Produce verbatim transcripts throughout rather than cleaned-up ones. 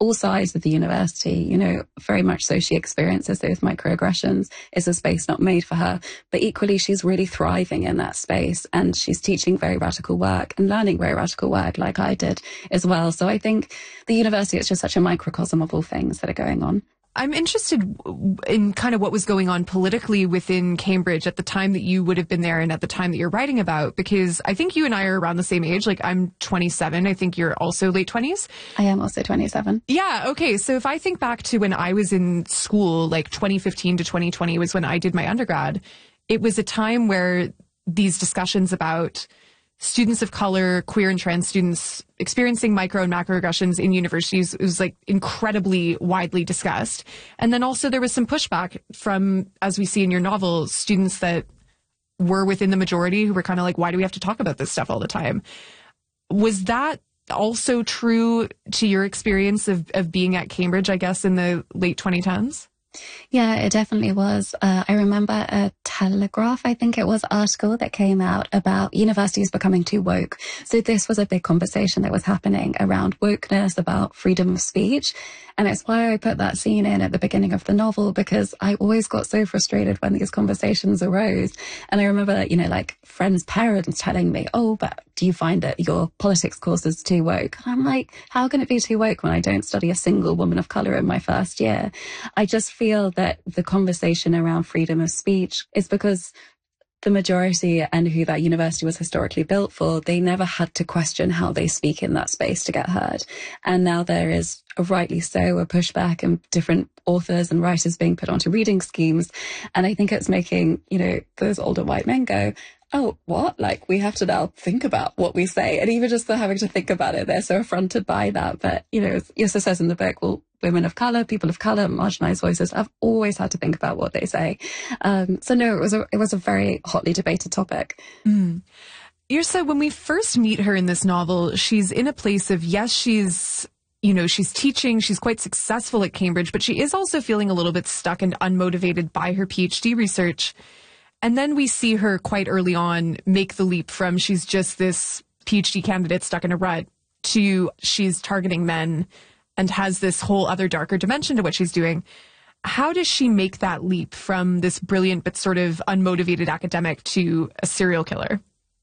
all sides of the university. You know, very much so she experiences those microaggressions. It's a space not made for her. But equally, she's really thriving in that space. And she's teaching very radical work and learning very radical work like I did as well. So I think the university is just such a microcosm of all things that are going on. I'm interested in kind of what was going on politically within Cambridge at the time that you would have been there and at the time that you're writing about, because I think you and I are around the same age. Like, I'm twenty-seven. I think you're also late twenties. I am also twenty-seven. Yeah. Okay. So if I think back to when I was in school, like twenty fifteen to twenty twenty was when I did my undergrad. It was a time where these discussions about students of color, queer and trans students experiencing micro and macroaggressions in universities was like incredibly widely discussed. And then also there was some pushback from, as we see in your novel, students that were within the majority who were kind of like, why do we have to talk about this stuff all the time? Was that also true to your experience of, of being at Cambridge, I guess, in the late twenty tens? Yeah, it definitely was. Uh, I remember a Telegraph, I think it was, article that came out about universities becoming too woke. So this was a big conversation that was happening around wokeness, about freedom of speech. And it's why I put that scene in at the beginning of the novel, because I always got so frustrated when these conversations arose. And I remember, you know, like friends' parents telling me, oh, but do you find that your politics course is too woke? And I'm like, how can it be too woke when I don't study a single woman of color in my first year? I just feel that the conversation around freedom of speech is because the majority and who that university was historically built for, they never had to question how they speak in that space to get heard. And now there is, rightly so, a pushback and different authors and writers being put onto reading schemes. And I think it's making, you know, those older white men go, oh, what? Like, we have to now think about what we say. And even just the having to think about it, they're so affronted by that. But, you know, as Yusuf says in the book, well, women of colour, people of colour, marginalised voices have always had to think about what they say. Um, so no, it was a, it was a very hotly debated topic. Mm. Yrsa, when we first meet her in this novel, she's in a place of, yes, she's, you know, she's teaching, she's quite successful at Cambridge, but she is also feeling a little bit stuck and unmotivated by her PhD research. And then we see her quite early on make the leap from she's just this PhD candidate stuck in a rut to she's targeting men and has this whole other darker dimension to what she's doing. How does she make that leap from this brilliant but sort of unmotivated academic to a serial killer?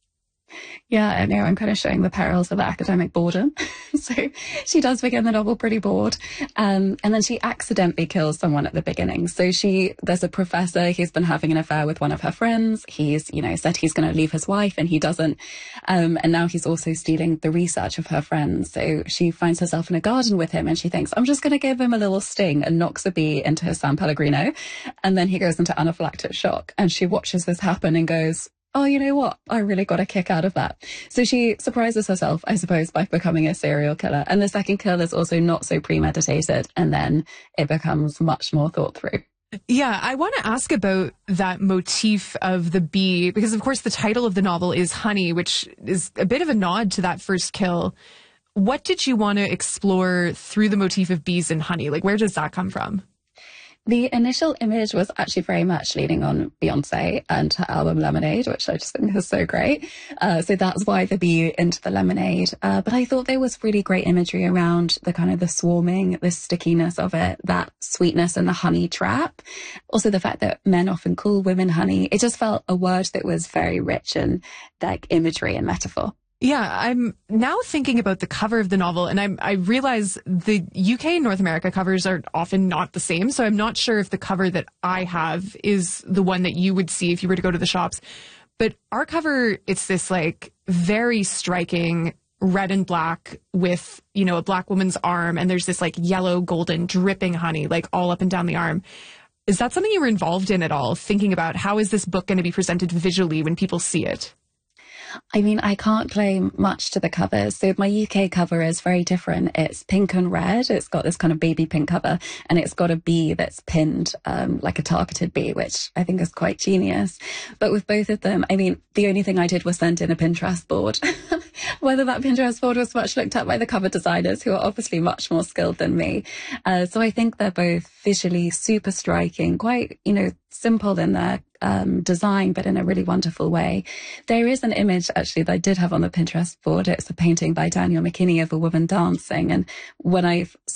Yeah, I know, I'm kind of showing the perils of academic boredom. So she does begin the novel pretty bored. Um, and then she accidentally kills someone at the beginning. So she, there's a professor, he's been having an affair with one of her friends. He's, you know, said he's going to leave his wife and he doesn't. Um, and now he's also stealing the research of her friends. So she finds herself in a garden with him and she thinks, I'm just going to give him a little sting, and knocks a bee into his San Pellegrino. And then he goes into anaphylactic shock. And she watches this happen and goes, oh, you know what? I really got a kick out of that. So she surprises herself, I suppose, by becoming a serial killer. And the second kill is also not so premeditated. And then it becomes much more thought through. Yeah, I want to ask about that motif of the bee, because, of course, the title of the novel is Honey, which is a bit of a nod to that first kill. What did you want to explore through the motif of bees and honey? Like, where does that come from? The initial image was actually very much leaning on Beyonce and her album Lemonade, which I just think is so great. Uh, so that's why the bee into the lemonade. Uh, but I thought there was really great imagery around the kind of the swarming, the stickiness of it, that sweetness and the honey trap. Also the fact that men often call women honey. It just felt a word that was very rich in like imagery and metaphor. Yeah, I'm now thinking about the cover of the novel, and I, I realize the U K and North America covers are often not the same, so I'm not sure if the cover that I have is the one that you would see if you were to go to the shops. But our cover, it's this like very striking red and black with, you know, a black woman's arm, and there's this like yellow golden dripping honey like all up and down the arm. Is that something you were involved in at all, thinking about how is this book going to be presented visually when people see it? I mean, I can't claim much to the covers. So my U K cover is very different. It's pink and red. It's got this kind of baby pink cover, and it's got a bee that's pinned, um, like a targeted bee, which I think is quite genius. But with both of them, I mean, the only thing I did was send in a Pinterest board. Whether that Pinterest board was much looked at by the cover designers, who are obviously much more skilled than me. Uh, so I think they're both visually super striking, quite, you know, simple in their um, design, but in a really wonderful way. There is an image actually that I did have on the Pinterest board. It's a painting by Daniel McKinney of a woman dancing. And when I